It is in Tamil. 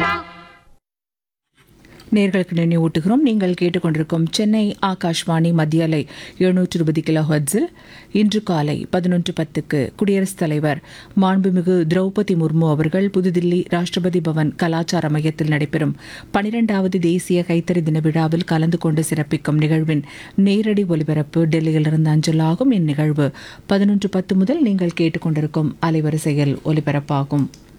நேர்களுக்கு நினைவூட்டுகிறோம். நீங்கள் கேட்டுக்கொண்டிருக்கும் சென்னை ஆகாஷ்வாணி மத்திய அலை 720 கிலோ ஹெர்ட்ஸில் இன்று காலை 11:10க்கு குடியரசுத் தலைவர் மாண்புமிகு திரௌபதி முர்மு அவர்கள் புதுதில்லி ராஷ்டிரபதி பவன் கலாச்சார மையத்தில் நடைபெறும் 12வது தேசிய கைத்தறி தின விழாவில் கலந்து கொண்டு சிறப்பிக்கும் நிகழ்வின் நேரடி ஒலிபரப்பு டெல்லியிலிருந்து அஞ்சலாகும். இந்நிகழ்வு 11:10 முதல் நீங்கள் கேட்டுக்கொண்டிருக்கும் அலைவரிசையில் ஒலிபரப்பாகும்.